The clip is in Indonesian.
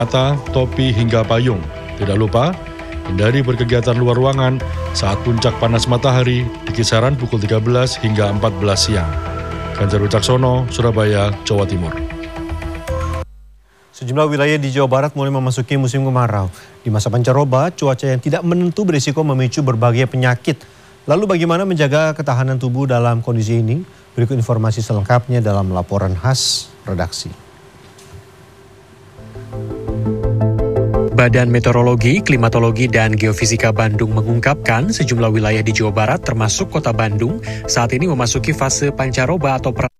mata, topi, hingga payung. Tidak lupa, hindari berkegiatan luar ruangan saat puncak panas matahari di kisaran pukul 13 hingga 14 siang. Ganjar Wicaksono, Surabaya, Jawa Timur. Sejumlah wilayah di Jawa Barat mulai memasuki musim kemarau. Di masa pancaroba, cuaca yang tidak menentu berisiko memicu berbagai penyakit. Lalu bagaimana menjaga ketahanan tubuh dalam kondisi ini? Berikut informasi selengkapnya dalam laporan khas redaksi. Badan Meteorologi, Klimatologi, dan Geofisika Bandung mengungkapkan sejumlah wilayah di Jawa Barat termasuk kota Bandung saat ini memasuki fase pancaroba atau